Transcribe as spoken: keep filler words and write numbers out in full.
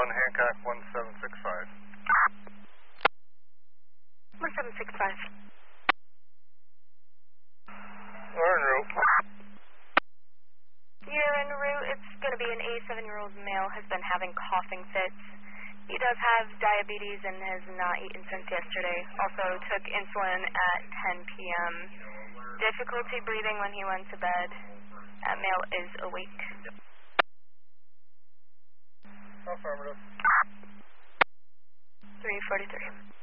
one Hancock one seven six five. one seven six five. We're en route. You're en route. It's going to be an eighty-seven-year-old male has been having coughing fits. He does have diabetes and has not eaten since yesterday. Also took insulin at ten p.m. Difficulty breathing when he went to bed. That male is awake. Affirmative. three forty-three.